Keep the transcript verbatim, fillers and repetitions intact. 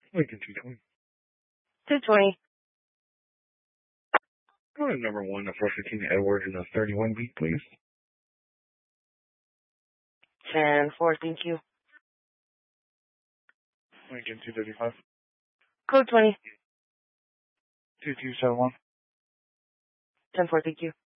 Lincoln two twenty. two twenty. Go to number one, the four fifteen Edward in the thirty-one beat, please. ten four, thank you. Lincoln two thirty-five. Code twenty. two two seven one. ten four, thank you.